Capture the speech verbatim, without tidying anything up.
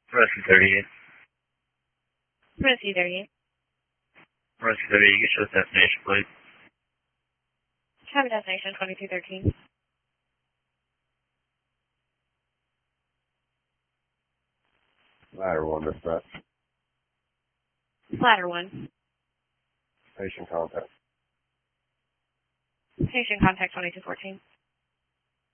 Rescue thirty-eight. Rescue thirty-eight. Rescue thirty-eight, get your destination, please. Have a destination twenty-two thirteen. Ladder one, dispatch. Ladder one. Patient contact. Patient contact twenty-two fourteen.